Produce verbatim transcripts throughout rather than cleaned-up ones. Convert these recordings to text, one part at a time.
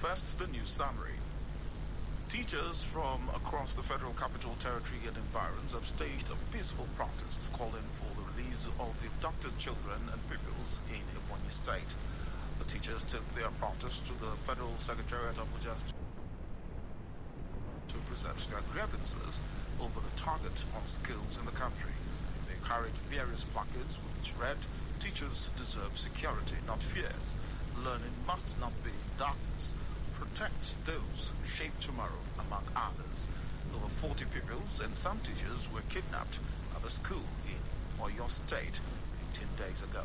First, the news summary. Teachers from across the Federal Capital Territory and environs have staged a peaceful protest calling for the release of the abducted children and pupils in Ebonyi State. The teachers took their protest to the Federal Secretariat of Abuja to present their grievances over the target on schools in the country. They carried various placards which read, "Teachers deserve security, not fears. Learning must not be in darkness. Protect those who shape tomorrow," among others. Over forty pupils and some teachers were kidnapped at a school in Oyo State eighteen days ago.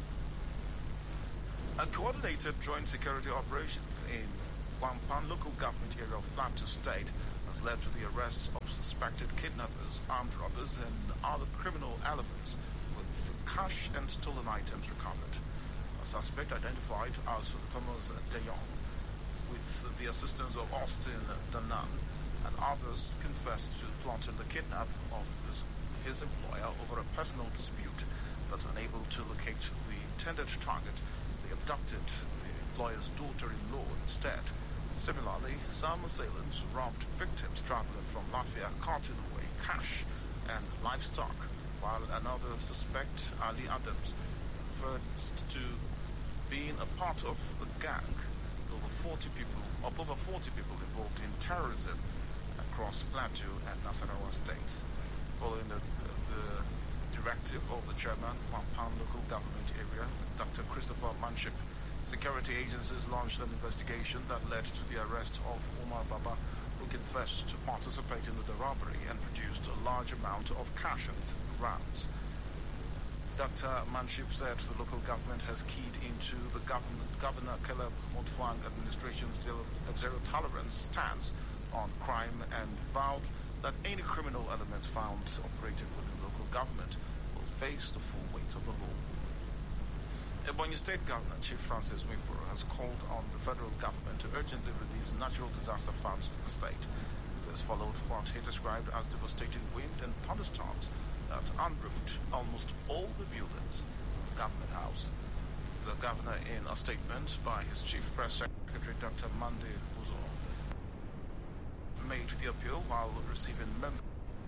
A coordinated joint security operation in Wampan local government area of Plateau State has led to the arrest of suspected kidnappers, armed robbers, and other criminal elements, with cash and stolen items recovered. A suspect identified as Thomas De Jong, with the assistance of Austin Danan and others, confessed to plotting the kidnap of his, his employer over a personal dispute, but unable to locate the intended target, they abducted the employer's daughter-in-law instead. Similarly, some assailants robbed victims traveling from Lafayette, carting away cash and livestock, while another suspect, Ali Adams, referred to being a part of the gang. Over forty people, of over forty people involved in terrorism across Plateau and Nasarawa states. Following the, the directive of the chairman, Wampan local government area, Doctor Christopher Manship, security agencies launched an investigation that led to the arrest of Omar Baba, who confessed to participating in the robbery and produced a large amount of cash and rounds. Doctor Manship said the local government has keyed into the government, Governor Caleb Mutfwang administration's zero, zero tolerance stance on crime and vowed that any criminal element found operating within local government will face the full weight of the law. Ebonyi State Governor Chief Francis Nwifuru has called on the federal government to urgently release natural disaster funds to the state. This followed what he described as devastating wind and thunderstorms that unroofed almost all the buildings of the government house. The governor, in a statement by his chief press secretary, Doctor Mande Uzo, made the appeal while receiving members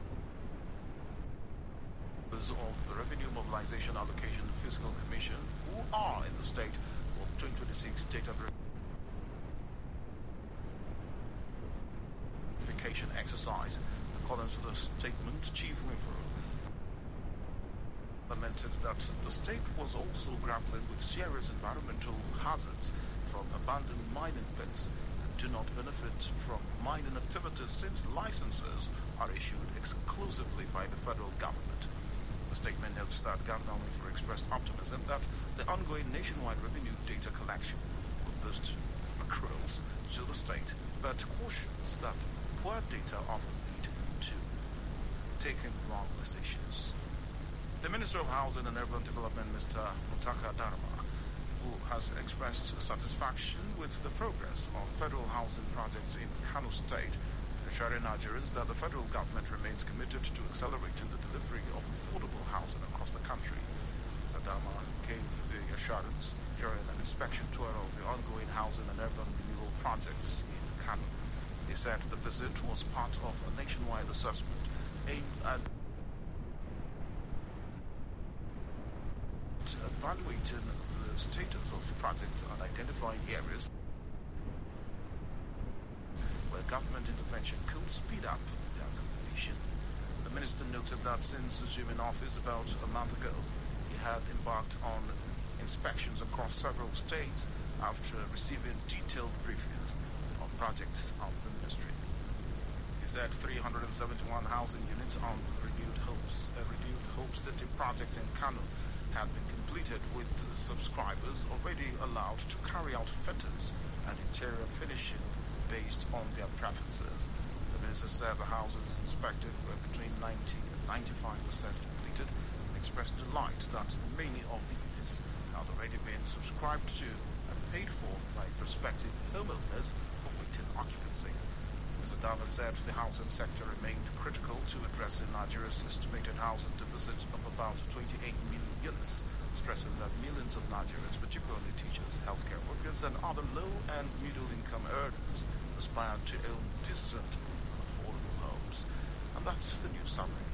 of the Revenue Mobilization Allocation Fiscal Commission who are in the state of twenty twenty-six data verification exercise. According to the statement, Chief Nwifuru lamented that the state was also grappling with serious environmental hazards from abandoned mining pits and do not benefit from mining activities since licenses are issued exclusively by the federal government. The statement notes that Governor Nwifuru expressed optimism that the ongoing nationwide revenue data collection will boost accruals to the state, but cautions that poor data often lead to taking wrong decisions. The Minister of Housing and Urban Development, Mister Mutaka Darma, who has expressed satisfaction with the progress of federal housing projects in Kano State, assuring Nigerians that the federal government remains committed to accelerating the delivery of affordable housing across the country. Mister Darma gave the assurance during an inspection tour of the ongoing housing and urban renewal projects in Kano. He said the visit was part of a nationwide assessment aimed at evaluating the status of projects and identifying areas where government intervention could speed up their completion. The minister noted that since assuming office about a month ago, he had embarked on inspections across several states after receiving detailed briefings on projects of the ministry. He said three hundred seventy-one housing units on Renewed Hopes, a Renewed Hope City project in Kano had been completed, with subscribers already allowed to carry out fittings and interior finishing based on their preferences. The minister said the houses inspected were between ninety and ninety-five percent completed and expressed delight that many of the units had already been subscribed to and paid for by prospective homeowners awaiting occupancy. Mister Dava said the housing sector remained critical to addressing Nigeria's estimated housing deficit of about twenty-eight million units stressing that millions of Nigerians, particularly teachers, healthcare workers, and other low and middle-income earners, aspire to own decent and affordable homes. And that's the news summary.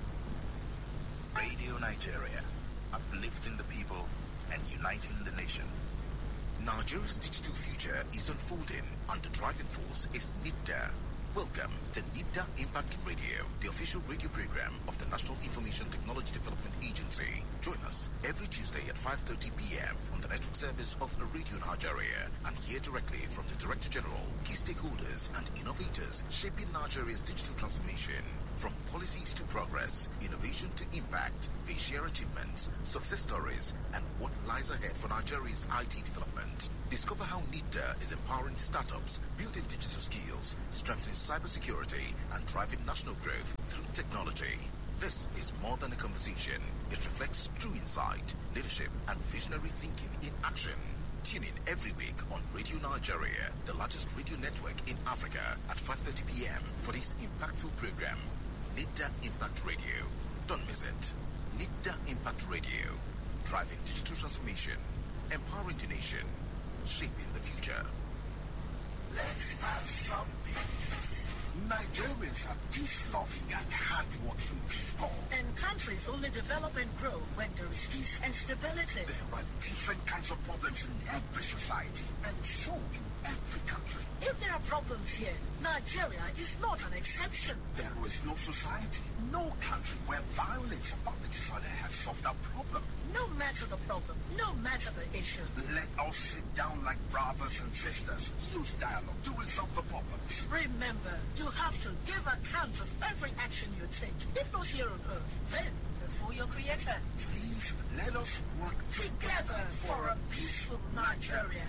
Radio Nigeria, uplifting the people and uniting the nation. Nigeria's digital future is unfolding, and the driving force is NIDDA. Welcome to NIDDA Impact Radio, the official radio program of the National Information Technology Development Agency. Join us every Tuesday at five thirty p.m. on the network service of Radio Nigeria and hear directly from the Director General, key stakeholders and innovators shaping Nigeria's digital transformation. From policies to progress, innovation to impact, they share achievements, success stories, and what lies ahead for Nigeria's I T development. Discover how NIDDA is empowering startups, building digital skills, strengthening cybersecurity, and driving national growth through technology. This is more than a conversation. It reflects true insight, leadership, and visionary thinking in action. Tune in every week on Radio Nigeria, the largest radio network in Africa, at five thirty p.m. for this impactful program. NIDDA Impact Radio. Don't miss it. NIDDA Impact Radio. Driving digital transformation. Empowering the nation. Shaping the future. Let's have some peace. Nigerians are peace-loving and hard-working people. And countries only develop and grow when there is peace and stability. There are different kinds of problems in every society, and so in every country. If there are problems here, Nigeria is not an exception. There is no society, no country where violence about each other has solved that problem. No matter the problem, no matter the issue. Let us sit down like brothers and sisters. Use dialogue to resolve the problems. Remember, you have to give account of every action you take. If not here on earth, then before your creator. Please let us work together for a peaceful Nigeria.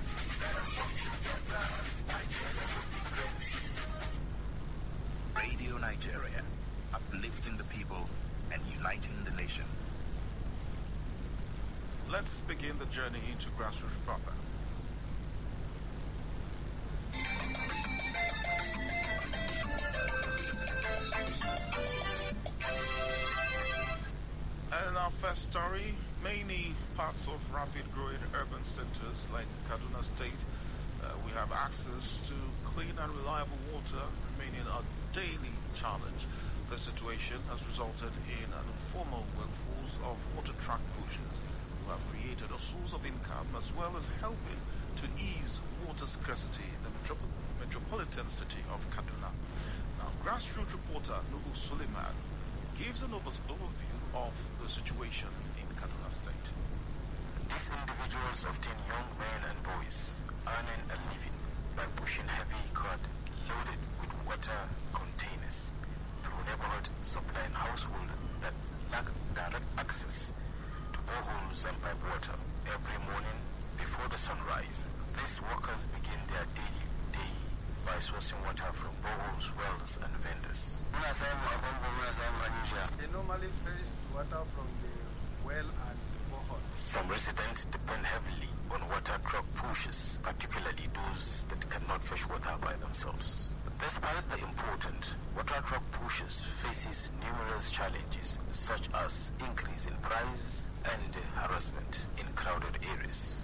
Radio Nigeria, uplifting the people and uniting the nation. Let's begin the journey into grassroots proper. And our first story, many parts of rapid growing urban centers like Kaduna State, uh, we have access to clean and reliable water remaining a daily challenge. The situation has resulted in an informal workforce of water truck pushers who have created a source of income as well as helping to ease water scarcity in the metro- metropolitan city of Kaduna. Now, grassroots reporter Nubu Suleiman gives an overview of the situation in Kaduna State. These individuals, often young men and boys, earning a living by pushing heavy cart loaded with water containers through neighborhood, supplying households that lack direct access to boreholes and pipe water every morning before the sunrise. These workers begin their daily day by sourcing water from boreholes, wells, and vendors. They normally fetch water from the well and borehole. Some residents depend heavily on water truck pushes, particularly those that cannot fetch water by themselves. Despite the important, water truck pushes faces numerous challenges such as increase in price and harassment in crowded areas.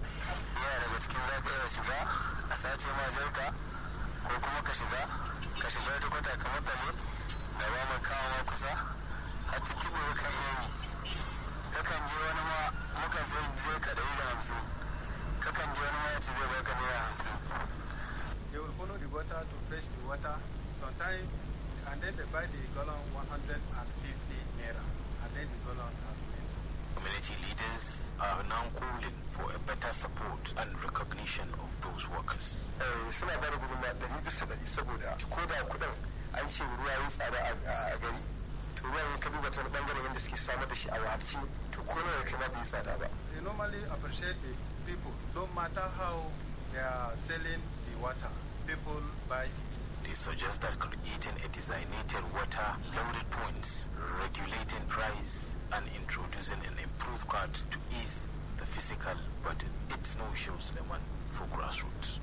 They will follow the water to fetch the water sometimes, and then they buy the gallon one hundred fifty naira, and then the gallon has less. Community leaders are now calling for a better support and recognition of those workers. Suna ba da gudunma ɗari bisa ɗari saboda ko da kuɗin an ce ruwa yi tsada a gari, to ruwa ya ka duba ta wani ɓangaren yadda suke samar da shi a wahalci, to ko nawa ya kai ma bai tsada ba. They normally appreciate the people, no matter how they are selling the water, people buy it. They suggest that creating a designated water loaded points, regulating price, and introducing an improved card to ease the physical burden. It's no show, Suleiman, for grassroots.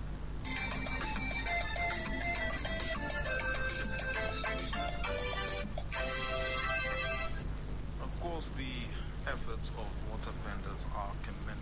Of course, the efforts of water vendors are commendable.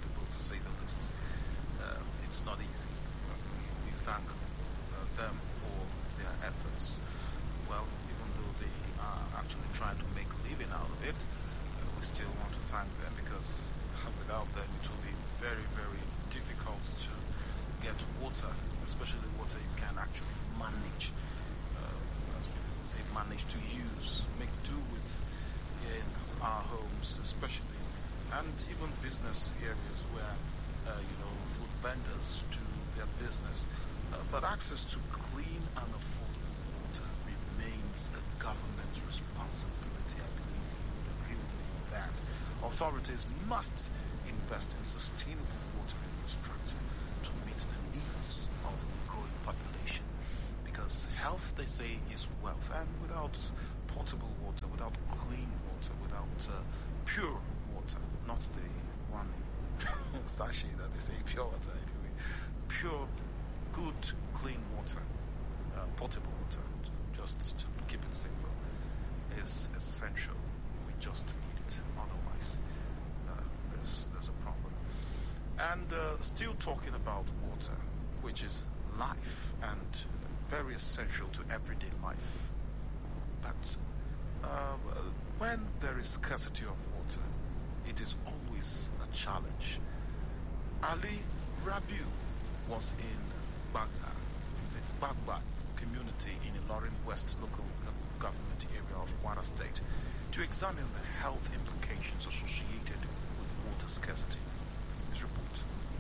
thank uh, them for their efforts. Well, even though they are actually trying to make a living out of it, uh, we still want to thank them, because without them it will be very, very difficult to get water, especially water you can actually manage, uh, as people say, manage to use, make do with in our homes especially, and even business areas where, uh, you know, food vendors do their business. Uh, but access to clean and affordable water remains a government responsibility. I believe you would agree with me on that. Authorities must invest in sustainable water infrastructure to meet the needs of the growing population, because health, they say, is wealth, and without potable water, without clean water, without uh, pure water, not the one in sachet that they say pure water anyway, pure, good, clean water, uh, potable water, just to keep it simple, is essential. We just need it, otherwise uh, there's, there's a problem. And uh, still talking about water, which is life and very essential to everyday life. But uh, when there is scarcity of water, it is always a challenge. Ali Rabiu was in Bagba, is it Bagba community in Ilorin West local government area of Kwara State to examine the health implications associated with water scarcity. His report.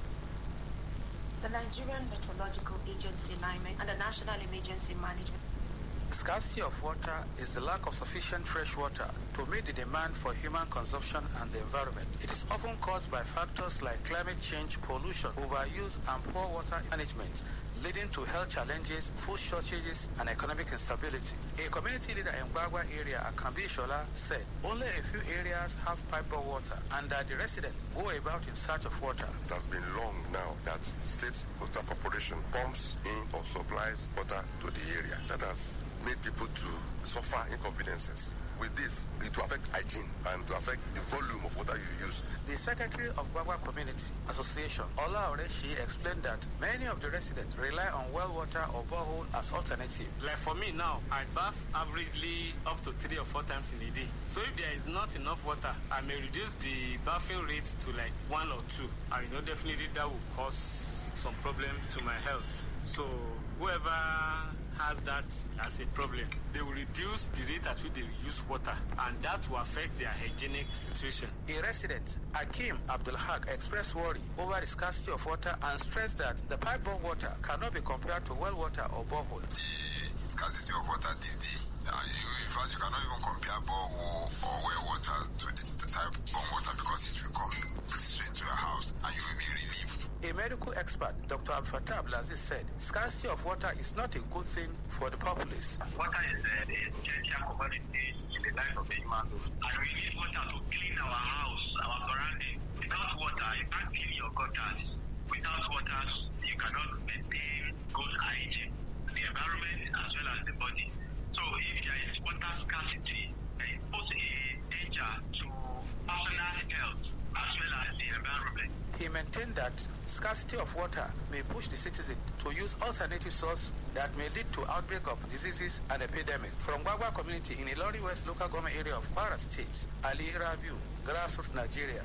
The Nigerian Meteorological Agency (NIMET) and the National Emergency Management. Scarcity of water is the lack of sufficient fresh water to meet the demand for human consumption and the environment. It is often caused by factors like climate change, pollution, overuse, and poor water management, leading to health challenges, food shortages, and economic instability. A community leader in Bagwa area, Akambi Shola, said only a few areas have pipe-borne water and that the residents go about in search of water. It has been long now that State Water Corporation pumps in or supplies water to the area. That has made people to suffer inconveniences. With this, it will affect hygiene and to affect the volume of water you use. The Secretary of Bagwa Community Association, Ola Oreshi, explained that many of the residents rely on well water or borehole as alternative. Like for me now, I bath averagely up to three or four times in a day. So if there is not enough water, I may reduce the bathing rate to like one or two. And you know, definitely that will cause some problem to my health. So whoever has that as a problem, they will reduce the rate at which they use water, and that will affect their hygienic situation. A resident, Akim Abdulhaq, expressed worry over the scarcity of water and stressed that the pipe-borne water cannot be compared to well water or borehole. The scarcity of water this day, uh, in fact, you cannot even compare borehole or well water to the, the pipe-borne water, because it will come straight to your house and you will be relieved. A medical expert, Doctor Abdulfatah Abdulaziz, said scarcity of water is not a good thing for the populace. Water is a essential commodity in the life of the human being, and we need water to clean our house, our surroundings. Without water, you can't clean your gutters. Without water, you cannot maintain good hygiene, the environment as well as the body. So if there is water scarcity, it poses a danger to personal health as well as the environment. He maintained that scarcity of water may push the citizen to use alternative sources that may lead to outbreak of diseases and epidemics. From Bagwa community in Ilorin West local government area of Kwara State, Ali Rabiu, Grassroots, Nigeria.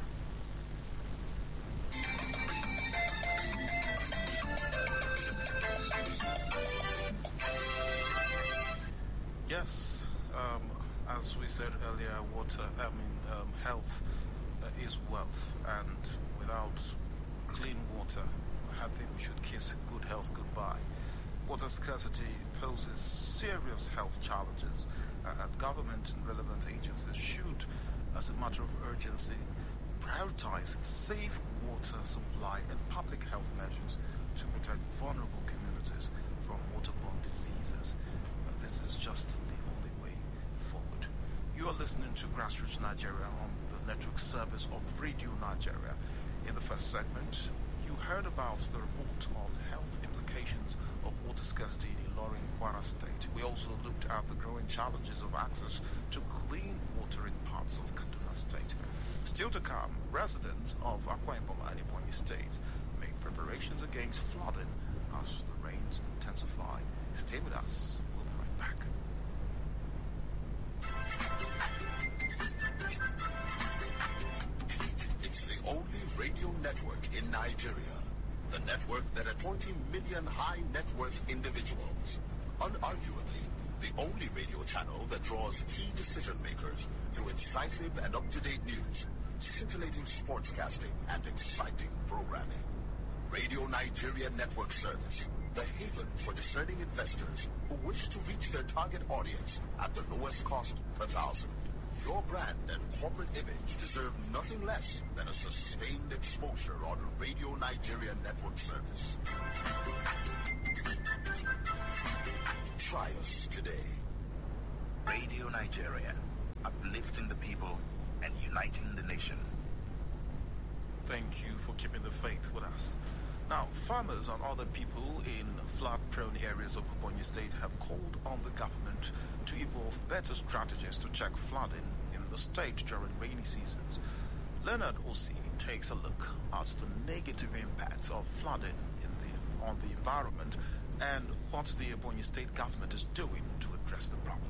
Yes, um, as we said earlier, water, I mean, um, health uh, is wealth, and without clean water, I think we should kiss good health goodbye. Water scarcity poses serious health challenges, uh, and government and relevant agencies should, as a matter of urgency, prioritize safe water supply and public health measures to protect vulnerable communities from waterborne diseases. Uh, this is just the only way forward. You are listening to Grassroots Nigeria on the network service of Radio Nigeria. In the first segment, you heard about the report on health implications of water scarcity in Ilorin, Kwara State. We also looked at the growing challenges of access to clean water in parts of Kaduna State. Still to come, residents of Akwa Ibom and Ebonyi State make preparations against flooding as the rains network that are twenty million high net worth individuals. Unarguably, the only radio channel that draws key decision makers through incisive and up-to-date news, scintillating sportscasting, and exciting programming. Radio Nigeria Network Service, the haven for discerning investors who wish to reach their target audience at the lowest cost per thousand. Your brand and corporate image deserve nothing less than a sustained exposure on Radio Nigeria Network Service. Try us today. Radio Nigeria, uplifting the people and uniting the nation. Thank you for keeping the faith with us. Now, farmers and other people in flood-prone areas of Ebonyi State have called on the government to evolve better strategies to check flooding in the state during rainy seasons. Leonard Osi takes a look at the negative impacts of flooding in the, on the environment and what the Ebonyi State government is doing to address the problem.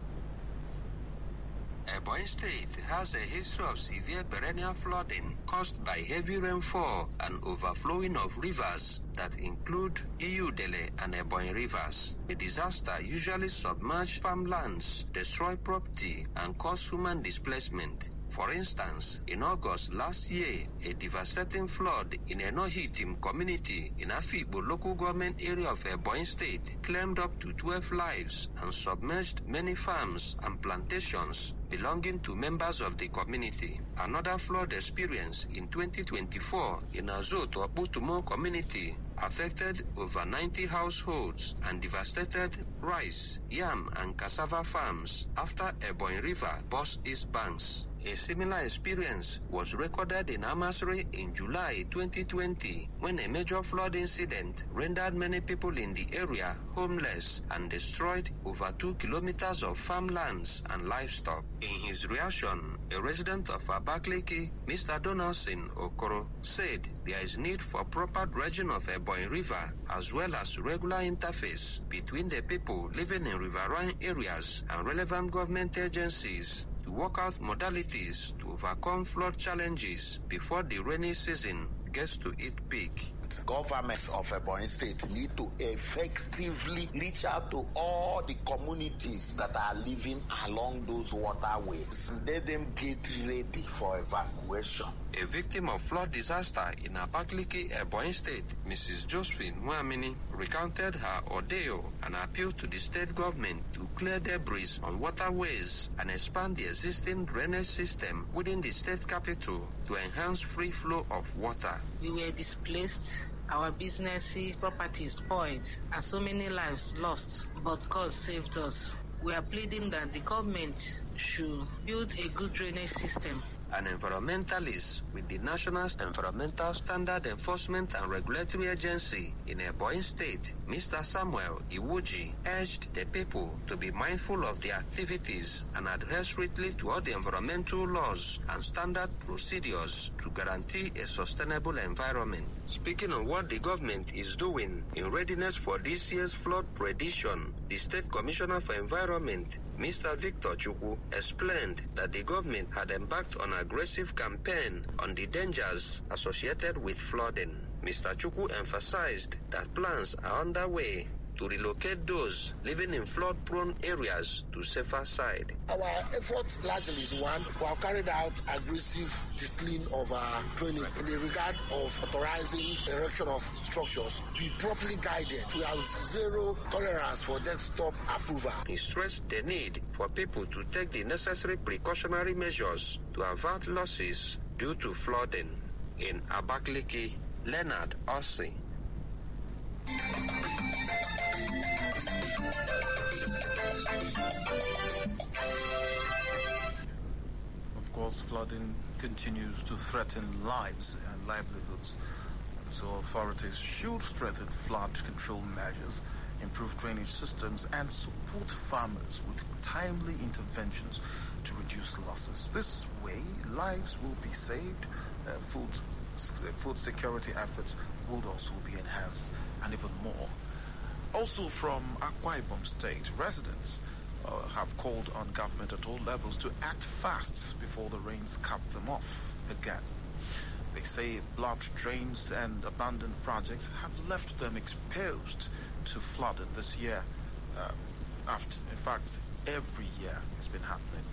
Ebonyi State has a history of severe perennial flooding caused by heavy rainfall and overflowing of rivers that include Iyudele and Ebonyi rivers. The disaster usually submerge farmlands, destroy property, and cause human displacement. For instance, in August last year, a devastating flood in Enohitim community in Afikpo local government area of Ebonyi State claimed up to twelve lives and submerged many farms and plantations belonging to members of the community. Another flood experience in twenty twenty-four in Azoto Oputumo community affected over ninety households and devastated rice, yam, and cassava farms after Ebonyi River burst its banks. A similar experience was recorded in Amasri in July twenty twenty, when a major flood incident rendered many people in the area homeless and destroyed over two kilometers of farmlands and livestock. In his reaction, a resident of Abakaliki, Mister Donaldson Okoro, said there is need for proper dredging of Ebonyi River as well as regular interface between the people living in riverine areas and relevant government agencies to work out modalities to overcome flood challenges before the rainy season gets to its peak. Governments of Ebonyi State need to effectively reach out to all the communities that are living along those waterways and let them get ready for evacuation. A victim of flood disaster in Abakaliki, Ebonyi State, Missus Josephine Nwamini, recounted her ordeal and appealed to the state government to clear debris on waterways and expand the existing drainage system within the state capital to enhance free flow of water. We were displaced, our businesses, properties spoiled, and so many lives lost, but God saved us. We are pleading that the government should build a good drainage system. An environmentalist with the National Environmental Standard Enforcement and Regulatory Agency in Ebonyi State, Mister Samuel Iwoji, urged the people to be mindful of their activities and adhere strictly to all the environmental laws and standard procedures to guarantee a sustainable environment. Speaking on what the government is doing in readiness for this year's flood prediction, the State Commissioner for Environment, Mister Victor Chukwu, explained that the government had embarked on an aggressive campaign on the dangers associated with flooding. Mister Chukwu emphasized that plans are underway to relocate those living in flood-prone areas to safer side. Our effort largely is one, we have carried out aggressive distilling of our training in the regard of authorizing erection of structures to be properly guided. We have zero tolerance for desktop approval. He stressed the need for people to take the necessary precautionary measures to avert losses due to flooding. In Abakaliki, Leonard Osi. Of course, flooding continues to threaten lives and livelihoods. So authorities should strengthen flood control measures, improve drainage systems, and support farmers with timely interventions to reduce losses. This way, lives will be saved, uh, food, uh, food security efforts would also be enhanced, and even more. Also from Akwa Ibom State, residents uh, have called on government at all levels to act fast before the rains cut them off again. They They say blocked drains and abandoned projects have left them exposed to flooding this year. Uh, after, in fact, every year it's been happening.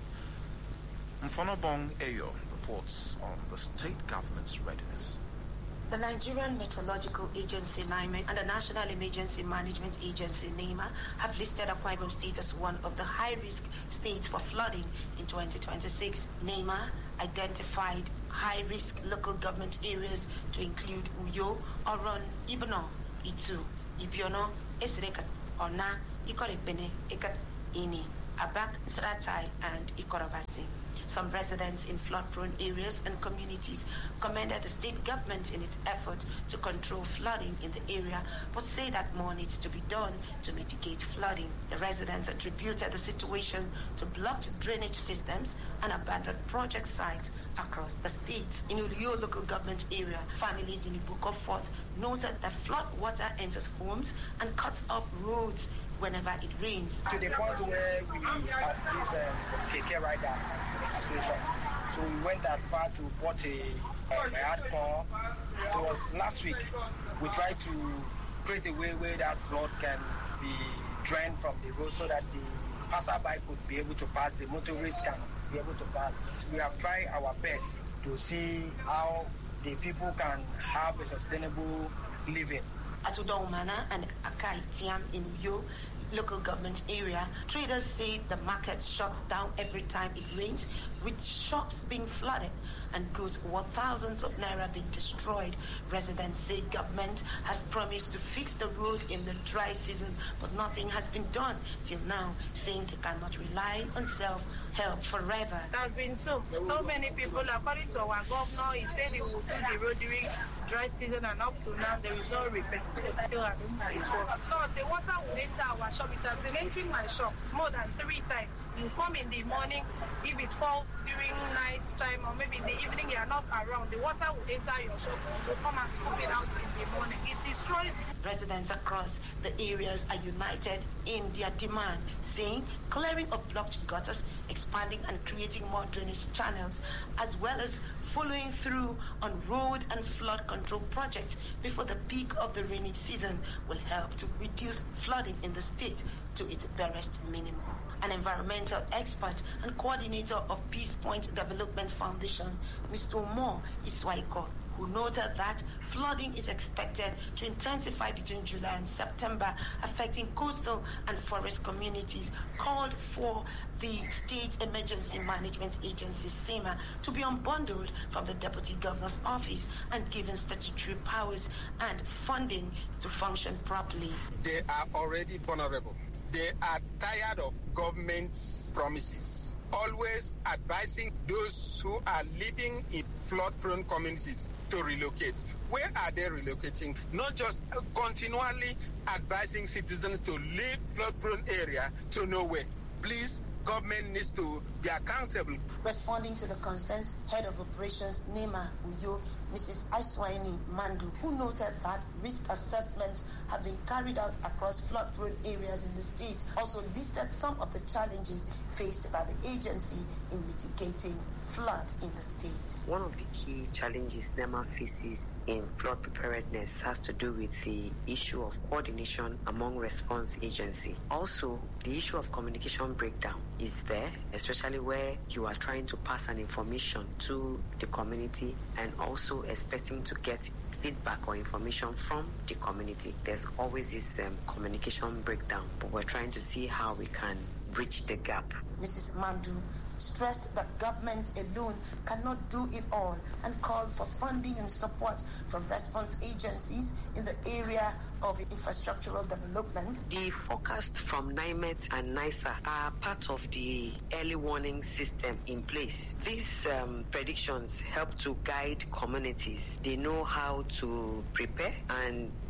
Mfonobong Ayo reports on the state government's readiness. The Nigerian Meteorological Agency, NIMET, and the National Emergency Management Agency, NEMA, have listed Akwa Ibom State as one of the high-risk states for flooding in twenty twenty-six. NEMA identified high-risk local government areas to include Uyo, Oron, Ibono, Itu, Ibiono, Esrekat, Ona, Ikorepene, Ekat, Ini, Abak, Sratai, and Ikorabasi. Some residents in flood-prone areas and communities commended the state government in its effort to control flooding in the area, but say that more needs to be done to mitigate flooding. The residents attributed the situation to blocked drainage systems and abandoned project sites across the state. In Uyo local government area, families in Ibuko Fort noted that flood water enters homes and cuts off roads whenever it rains. To the point where we have these um, K K riders situation. So we went that far to bought a, um, a hardcore. It was last week. We tried to create a way where that flood can be drained from the road so that the passerby could be able to pass, the motorists can be able to pass. So we have tried our best to see how the people can have a sustainable living. At Udomana and Akaitiam in Uyo local government area, traders say the market shuts down every time it rains, with shops being flooded and goods worth thousands of naira being destroyed. Residents say government has promised to fix the road in the dry season, but nothing has been done till now, saying they cannot rely on self-help forever. It has been so. So many people, according to our governor, he said he will do the road during dry season, and up to now there is no repair until as it was. So the water will enter our shop. It has been entering my shops more than three times. You come in the morning, if it falls during night time or maybe in the evening you are not around, the water will enter your shop. You come and scoop it out in the morning. It destroys. Residents across the areas are united in their demand, saying clearing of blocked gutters, expanding and creating more drainage channels, as well as following through on road and flood control projects before the peak of the rainy season will help to reduce flooding in the state to its barest minimum. An environmental expert and coordinator of Peace Point Development Foundation, Mister Mo Iswaiko, who noted that flooding is expected to intensify between July and September, affecting coastal and forest communities, called for the State Emergency Management Agency, SEMA, to be unbundled from the Deputy Governor's Office and given statutory powers and funding to function properly. They are already vulnerable. They are tired of government's promises, always advising those who are living in flood-prone communities to relocate. Where are they relocating? Not just continually advising citizens to leave flood-prone area to nowhere. Please, government needs to be accountable. Responding to the concerns, Head of Operations NEMA Uyo, Missus Aiswaini Mandu, who noted that risk assessments have been carried out across flood-prone areas in the state, also listed some of the challenges faced by the agency in mitigating flood in the state. One of the key challenges NEMA faces in flood preparedness has to do with the issue of coordination among response agency. Also, the issue of communication breakdown is there, especially where you are trying to pass an information to the community and also expecting to get feedback or information from the community. There's always this um, communication breakdown, but we're trying to see how we can bridge the gap. Missus Mandu stressed that government alone cannot do it all and called for funding and support from response agencies in the area of infrastructural development. The forecast from NIMET and NISA are part of the early warning system in place. These um, predictions help to guide communities. They know how to prepare and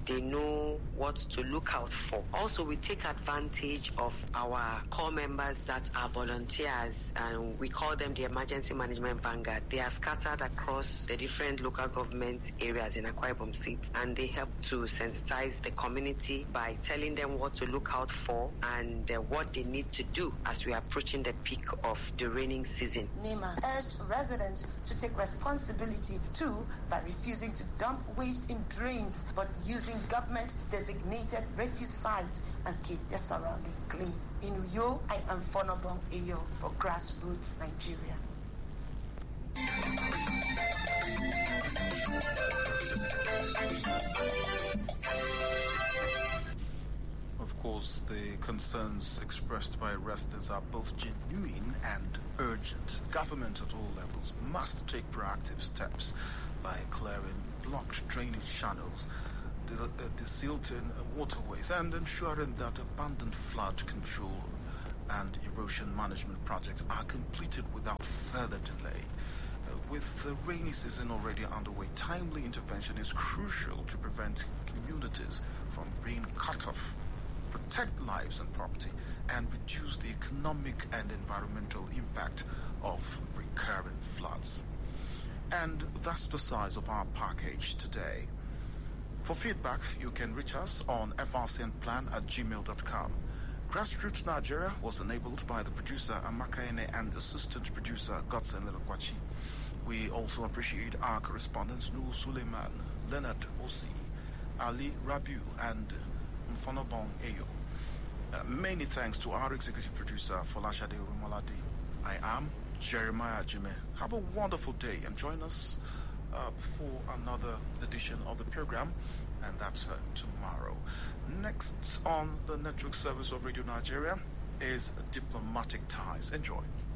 they know what to look out for. Also, we take advantage of our core members that are volunteers, and we call them the Emergency Management Vanguard. They are scattered across the different local government areas in Akwa Ibom State, and they help to sensitize the community by telling them what to look out for and uh, what they need to do as we are approaching the peak of the raining season. NEMA urged residents to take responsibility too by refusing to dump waste in drains, but using government-designated refuse sites and keep their surroundings clean. In Uyo, I am Fonobong Eyo for Grassroots Nigeria. Of course, the concerns expressed by residents are both genuine and urgent. Government at all levels must take proactive steps by clearing blocked drainage channels, desilting waterways, and ensuring that abundant flood control and erosion management projects are completed without further delay. With the rainy season already underway, timely intervention is crucial to prevent communities from being cut off, protect lives and property, and reduce the economic and environmental impact of recurrent floods. And that's the size of our package today. For feedback, you can reach us on f r c n plan at gmail dot com. Grassroots Nigeria was enabled by the producer Amaka Ene and assistant producer Godson Lelokwachi. We also appreciate our correspondents Noor Suleiman, Leonard Osi, Ali Rabiu, and Mfonobong Eyo. Uh, many thanks to our executive producer Folashade Rumolade. I am Jeremiah Jime. Have a wonderful day and join us uh, for another edition of the program, and that's uh, tomorrow. Next on the network service of Radio Nigeria is Diplomatic Ties. Enjoy.